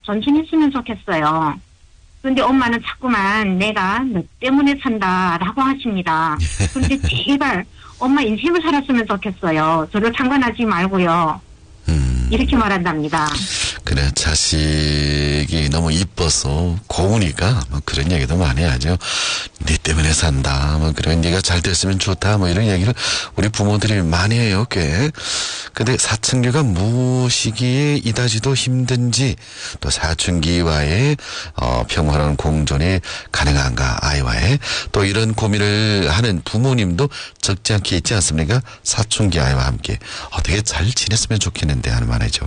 존중했으면 좋겠어요. 그런데 엄마는 자꾸만 내가 너 때문에 산다라고 하십니다. 그런데 제발 엄마 인생을 살았으면 좋겠어요. 저를 상관하지 말고요. 이렇게 말한답니다. 그래, 자식이 너무 이뻐서 고우니까 뭐 그런 얘기도 많이 하죠. 네 때문에 산다, 뭐 그런 네가 잘 됐으면 좋다, 뭐 이런 얘기를 우리 부모들이 많이 해요, 꽤. 근데 사춘기가 무엇이기에 이다지도 힘든지, 또 사춘기와의 평화로운 공존이 가능한가, 아이와의 또 이런 고민을 하는 부모님도 적지 않게 있지 않습니까? 사춘기 아이와 함께 어떻게 잘 지냈으면 좋겠는데 하는 말이죠.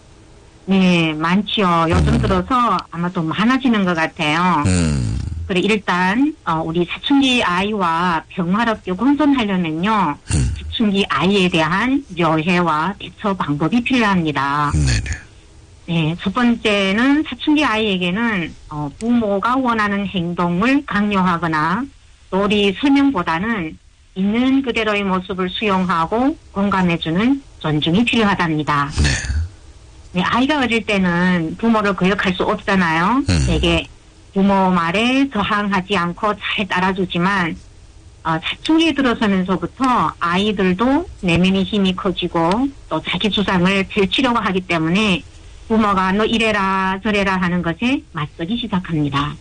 네, 많지요. 요즘 들어서 아마 더 많아지는 것 같아요. 그래, 일단, 우리 사춘기 아이와 평화롭게 공존하려면요, 사춘기 아이에 대한 묘해와 대처 방법이 필요합니다. 네네. 네, 첫 번째는 사춘기 아이에게는, 부모가 원하는 행동을 강요하거나, 또리 설명보다는 있는 그대로의 모습을 수용하고 공감해주는 존중이 필요하답니다. 네. 네, 아이가 어릴 때는 부모를 거역할 수 없잖아요. 되게 부모 말에 저항하지 않고 잘 따라주지만 사춘기에 들어서면서부터 아이들도 내면의 힘이 커지고 또 자기 주장을 펼치려고 하기 때문에 부모가 너 이래라 저래라 하는 것에 맞서기 시작합니다.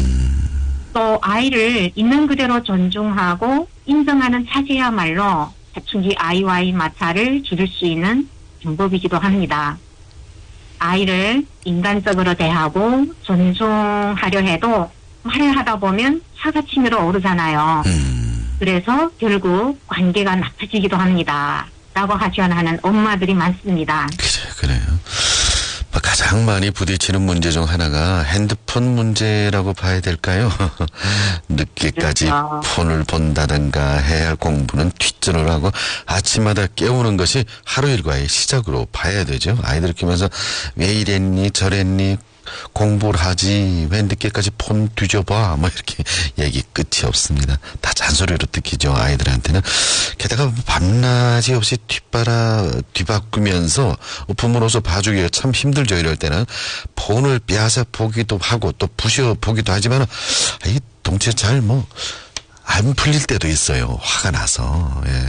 또 아이를 있는 그대로 존중하고 인정하는 차지야말로 사춘기 아이와의 마찰을 줄일 수 있는 방법이기도 합니다. 아이를 인간적으로 대하고 존중하려 해도 말을 하다 보면 사사치미로 오르잖아요. 그래서 결국 관계가 나빠지기도 합니다. 라고 하시원하는 엄마들이 많습니다. 그래요. 가장 많이 부딪히는 문제 중 하나가 핸드폰 문제라고 봐야 될까요? 늦게까지 그렇죠. 폰을 본다든가 해야 할 공부는 뒷전을 하고 아침마다 깨우는 것이 하루 일과의 시작으로 봐야 되죠. 아이들 키우면서 왜 이랬니 저랬니 공부를 하지 왜 늦게까지 폰 뒤져봐 뭐 이렇게 얘기 끝이 없습니다. 다 잔소리로 듣기죠, 아이들한테는. 게다가 밤낮이 없이 뒤바꾸면서 부모로서 봐주기가 참 힘들죠. 이럴 때는 폰을 빼앗아 보기도 하고 또 부셔 보기도 하지만 이 동체 잘 뭐 안 풀릴 때도 있어요, 화가 나서. 예.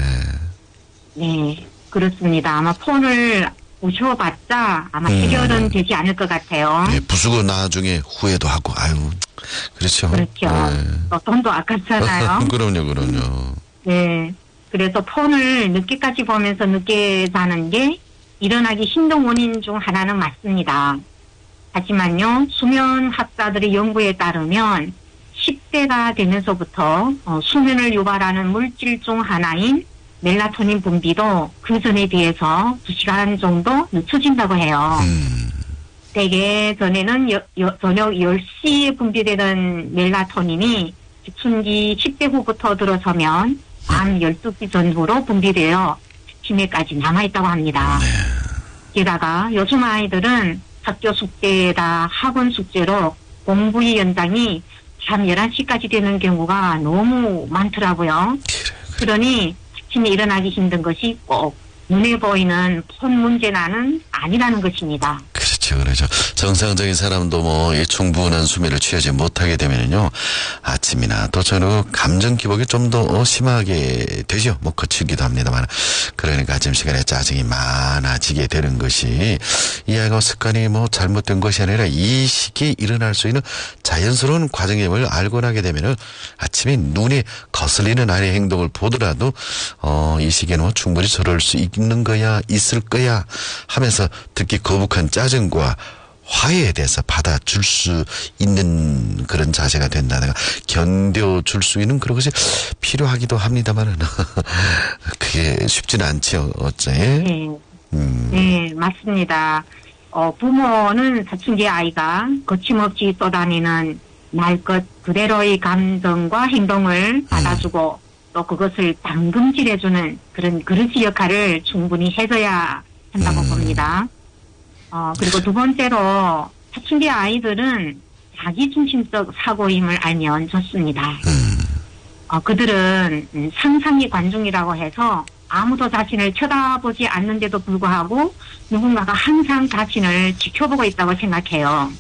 네, 그렇습니다. 아마 폰을 부셔봤자 아마 해결은 되지 않을 것 같아요. 네, 부수고 나중에 후회도 하고, 아유, 그렇죠. 그렇죠. 네. 또 돈도 아깝잖아요. 그럼요. 네. 그래서 폰을 늦게까지 보면서 늦게 자는 게 일어나기 힘든 원인 중 하나는 맞습니다. 하지만요, 수면 학자들의 연구에 따르면 10대가 되면서부터 수면을 유발하는 물질 중 하나인 멜라토닌 분비도 그 전에 비해서 2시간 정도 늦춰진다고 해요. 대개 전에는 저녁 10시에 분비되던 멜라토닌이 사춘기 10대 후부터 들어서면 밤 12시 전후로 분비되어 치매까지 남아있다고 합니다. 게다가 요즘 아이들은 학교 숙제에다 학원 숙제로 공부의 연장이 밤 11시까지 되는 경우가 너무 많더라고요. 그러니 아침에 일어나기 힘든 것이 꼭 눈에 보이는 폰 문제만은 아니라는 것입니다. 그렇죠. 정상적인 사람도 뭐 충분한 수면을 취하지 못하게 되면요, 아침이나 또 저녁 감정 기복이 좀 더 심하게 되죠. 뭐 거치기도 합니다만, 그러니까 아침 시간에 짜증이 많아지게 되는 것이 이 아이가 습관이 뭐 잘못된 것이 아니라 이 시기에 일어날 수 있는 자연스러운 과정임을 알고 나게 되면은 아침에 눈에 거슬리는 아이의 행동을 보더라도 이 시기에는 뭐 충분히 저럴 수 있을 거야 하면서 듣기 거북한 짜증과 화해에 대해서 받아줄 수 있는 그런 자세가 된다든가 견뎌줄 수 있는 그런 것이 필요하기도 합니다만은 그게 쉽지는 않죠, 어째. 네. 네, 맞습니다. 부모는 사춘기 아이가 거침없이 쏟아내는 날 것 그대로의 감정과 행동을 받아주고 또 그것을 당금질해주는 그런 그릇의 역할을 충분히 해줘야 한다고 봅니다. 그리고 두 번째로 사춘기 아이들은 자기중심적 사고임을 알면 좋습니다. 그들은 상상의 관중이라고 해서 아무도 자신을 쳐다보지 않는데도 불구하고 누군가가 항상 자신을 지켜보고 있다고 생각해요.